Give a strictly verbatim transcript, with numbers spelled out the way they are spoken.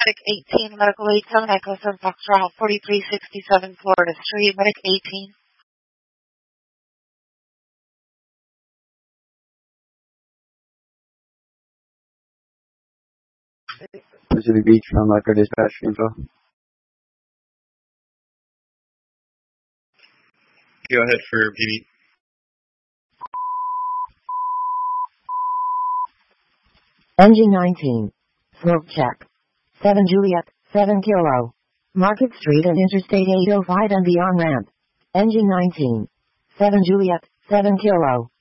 Medic eighteen, Medical eight seven, Echo seven, Foxtrot, forty-three sixty-seven Florida Street, Medic eighteen. Pacific Beach, Mount Locker Dispatch info. Go ahead for P B. Engine nineteen. Smoke check. seven Juliet, seven Kilo. Market Street and Interstate eight oh five and beyond ramp. Engine nineteen. seven Juliet, seven Kilo.